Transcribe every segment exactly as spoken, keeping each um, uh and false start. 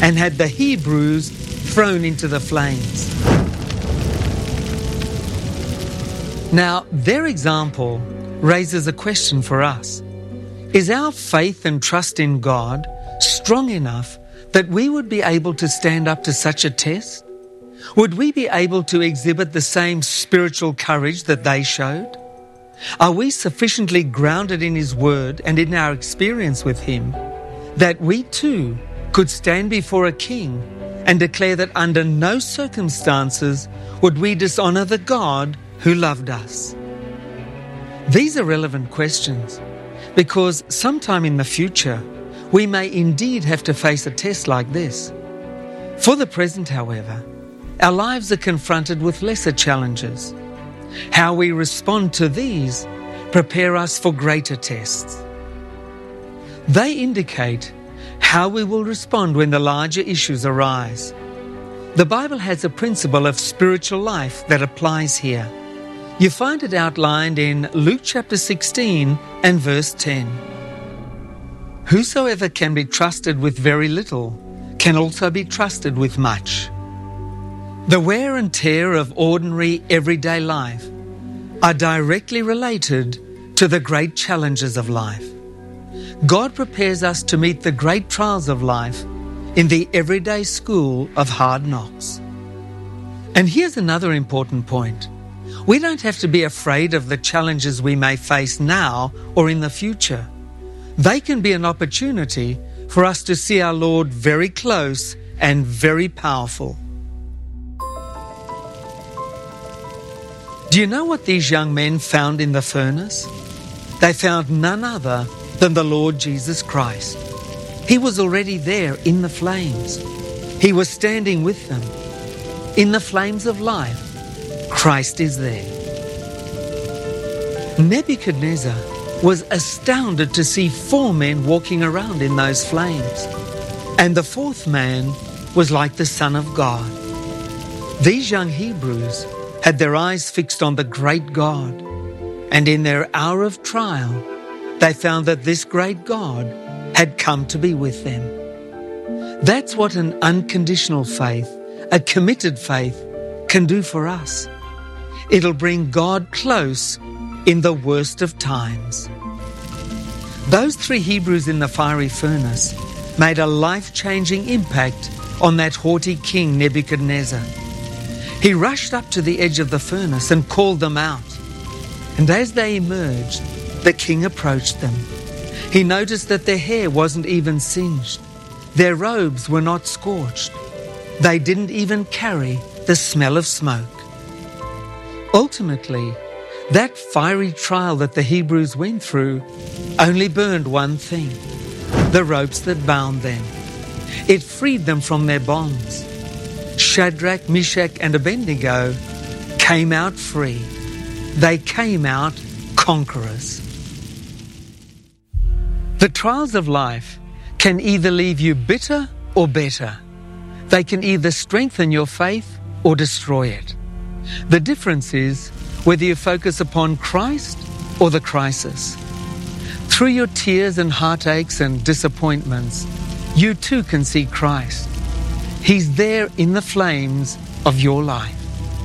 and had the Hebrews thrown into the flames. Now, their example raises a question for us. Is our faith and trust in God strong enough that we would be able to stand up to such a test? Would we be able to exhibit the same spiritual courage that they showed? Are we sufficiently grounded in His Word and in our experience with Him that we too could stand before a king and declare that under no circumstances would we dishonour the God who loved us? These are relevant questions because sometime in the future we may indeed have to face a test like this. For the present, however, our lives are confronted with lesser challenges. How we respond to these prepare us for greater tests. They indicate how we will respond when the larger issues arise. The Bible has a principle of spiritual life that applies here. You find it outlined in Luke chapter sixteen and verse ten. Whosoever can be trusted with very little can also be trusted with much. The wear and tear of ordinary everyday life are directly related to the great challenges of life. God prepares us to meet the great trials of life in the everyday school of hard knocks. And here's another important point. We don't have to be afraid of the challenges we may face now or in the future. They can be an opportunity for us to see our Lord very close and very powerful. Do you know what these young men found in the furnace? They found none other than the Lord Jesus Christ. He was already there in the flames. He was standing with them. In the flames of life, Christ is there. Nebuchadnezzar was astounded to see four men walking around in those flames, and the fourth man was like the Son of God. These young Hebrews had their eyes fixed on the great God, and in their hour of trial, they found that this great God had come to be with them. That's what an unconditional faith, a committed faith, can do for us. It'll bring God close in the worst of times. Those three Hebrews in the fiery furnace made a life-changing impact on that haughty king Nebuchadnezzar. He rushed up to the edge of the furnace and called them out. And as they emerged, the king approached them. He noticed that their hair wasn't even singed. Their robes were not scorched. They didn't even carry the smell of smoke. Ultimately, that fiery trial that the Hebrews went through only burned one thing: the ropes that bound them. It freed them from their bonds. Shadrach, Meshach, and Abednego came out free. They came out conquerors. The trials of life can either leave you bitter or better. They can either strengthen your faith or destroy it. The difference is whether you focus upon Christ or the crisis. Through your tears and heartaches and disappointments, you too can see Christ. He's there in the flames of your life.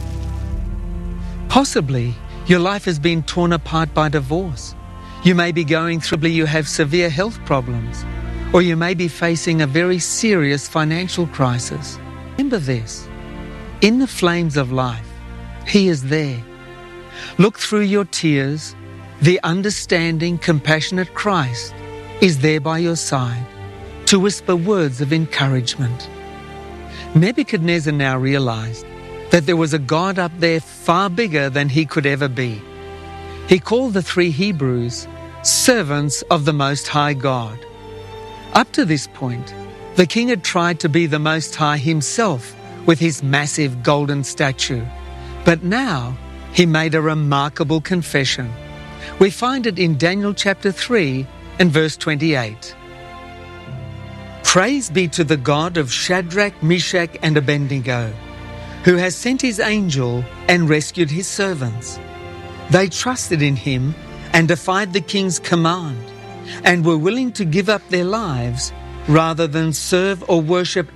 Possibly, your life has been torn apart by divorce. You may be going through, you have severe health problems, or you may be facing a very serious financial crisis. Remember this: in the flames of life, He is there. Look through your tears. The understanding, compassionate Christ is there by your side to whisper words of encouragement. Nebuchadnezzar now realized that there was a God up there far bigger than he could ever be. He called the three Hebrews servants of the Most High God. Up to this point, the king had tried to be the Most High himself with his massive golden statue. But now he made a remarkable confession. We find it in Daniel chapter three and verse twenty-eight. Praise be to the God of Shadrach, Meshach, and Abednego, who has sent his angel and rescued his servants. They trusted in him and defied the king's command, and were willing to give up their lives rather than serve or worship